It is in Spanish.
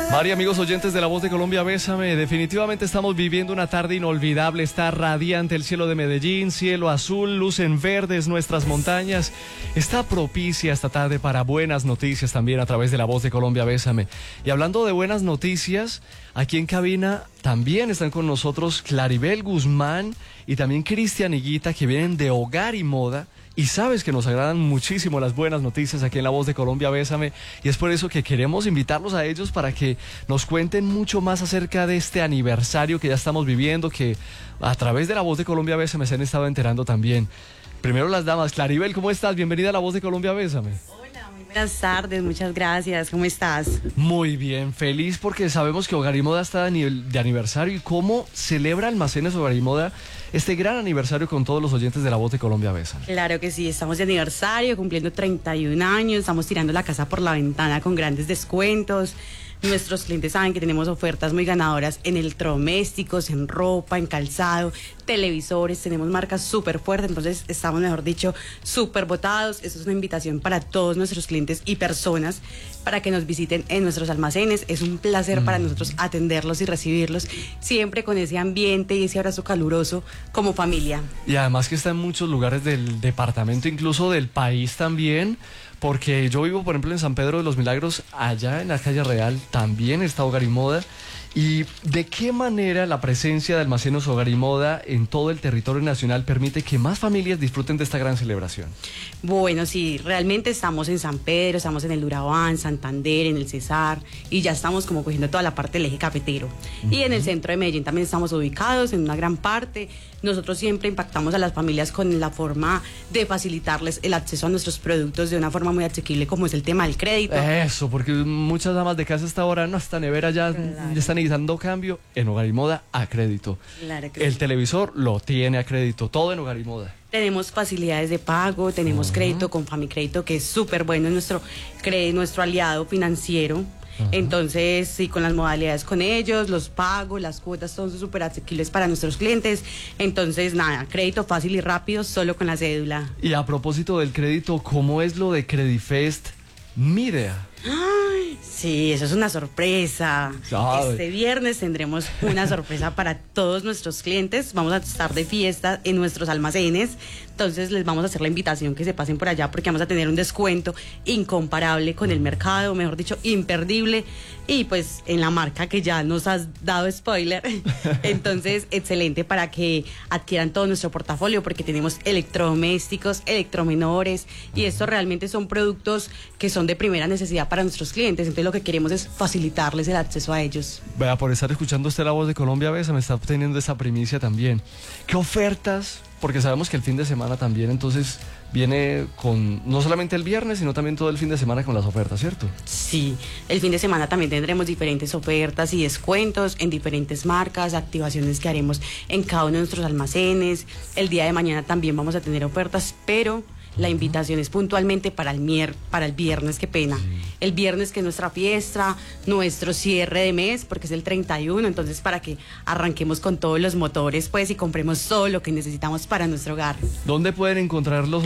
María, amigos oyentes de La Voz de Colombia, bésame. Definitivamente estamos viviendo una tarde inolvidable. Está radiante el cielo de Medellín, cielo azul, lucen verdes nuestras montañas. Está propicia esta tarde para buenas noticias también a través de La Voz de Colombia, bésame. Y hablando de buenas noticias, aquí en cabina también están con nosotros Claribel Guzmán y también Cristian Higuita, que vienen de Hogar y Moda. Y sabes que nos agradan muchísimo las buenas noticias aquí en La Voz de Colombia, bésame. Y es por eso que queremos invitarlos a ellos para que nos cuenten mucho más acerca de este aniversario que ya estamos viviendo, que a través de La Voz de Colombia, bésame, se han estado enterando también. Primero las damas. Claribel, ¿cómo estás? Bienvenida a La Voz de Colombia, bésame. Hola, muy buenas tardes, muchas gracias. ¿Cómo estás? Muy bien, feliz porque sabemos que Hogar y Moda está de aniversario. ¿Y cómo celebra Almacenes Hogar y Moda este gran aniversario con todos los oyentes de La Voz de Colombia, bésame? Claro que sí, estamos de aniversario, cumpliendo 31 años, estamos tirando la casa por la ventana con grandes descuentos. Nuestros clientes saben que tenemos ofertas muy ganadoras en electrodomésticos, en ropa, en calzado, televisores, tenemos marcas súper fuertes, entonces estamos, mejor dicho, súper votados. Esto es una invitación para todos nuestros clientes y personas para que nos visiten en nuestros almacenes. Es un placer para nosotros atenderlos y recibirlos, siempre con ese ambiente y ese abrazo caluroso como familia. Y además que está en muchos lugares del departamento, incluso del país también. Porque yo vivo, por ejemplo, en San Pedro de los Milagros, allá en la calle Real también está Hogar y Moda. ¿Y de qué manera la presencia de Almacenes Hogar y Moda en todo el territorio nacional permite que más familias disfruten de esta gran celebración? Bueno, sí, realmente estamos en San Pedro, estamos en el Urabá, en Santander, en el Cesar, y ya estamos como cogiendo toda la parte del eje cafetero. Y en el centro de Medellín también estamos ubicados en una gran parte. Nosotros siempre impactamos a las familias con la forma de facilitarles el acceso a nuestros productos de una forma muy asequible, como es el tema del crédito. Eso, porque muchas damas de casa hasta ahora, no, esta nevera ya están necesitando cambio. En Hogar y Moda, a crédito. Claro que El sí. televisor lo tiene a crédito, todo en Hogar y Moda. Tenemos facilidades de pago, tenemos crédito con Famicrédito, que es súper bueno, es nuestro aliado financiero. Entonces, sí, con las modalidades con ellos, los pagos, las cuotas, son súper asequibles para nuestros clientes. Entonces, nada, crédito fácil y rápido, solo con la cédula. Y a propósito del crédito, ¿cómo es lo de Credifest? Midea. Ay, sí, eso es una sorpresa. ¿Sabe? Este viernes tendremos una sorpresa para todos nuestros clientes. Vamos a estar de fiesta en nuestros almacenes. Entonces les vamos a hacer la invitación que se pasen por allá porque vamos a tener un descuento incomparable con el mercado, mejor dicho, imperdible. Y pues en la marca que ya nos has dado spoiler. Entonces, excelente para que adquieran todo nuestro portafolio porque tenemos electrodomésticos, electromenores y estos realmente son productos que son de primera necesidad para nuestros clientes. Entonces lo que queremos es facilitarles el acceso a ellos. Vea, por estar escuchando usted La Voz de Colombia, besa, me está obteniendo esa primicia también. ¿Qué ofertas? Porque sabemos que el fin de semana también, entonces, viene con no solamente el viernes, sino también todo el fin de semana con las ofertas, ¿cierto? Sí, el fin de semana también tendremos diferentes ofertas y descuentos en diferentes marcas, activaciones que haremos en cada uno de nuestros almacenes. El día de mañana también vamos a tener ofertas, pero la invitación es puntualmente para el viernes, qué pena. Sí. El viernes, que es nuestra fiesta, nuestro cierre de mes, porque es el 31, entonces para que arranquemos con todos los motores, pues, y compremos todo lo que necesitamos para nuestro hogar. ¿Dónde pueden encontrar los